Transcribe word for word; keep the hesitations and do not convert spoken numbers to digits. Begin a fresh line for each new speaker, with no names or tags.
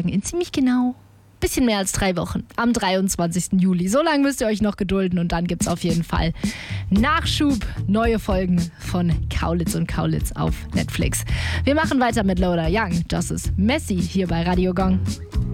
sagen, in ziemlich genau bisschen mehr als drei Wochen, am dreiundzwanzigsten Juli. So lange müsst ihr euch noch gedulden und dann gibt's auf jeden Fall Nachschub, neue Folgen von Kaulitz und Kaulitz auf Netflix. Wir machen weiter mit Loader Young. Das ist Messi hier bei Radio Gong.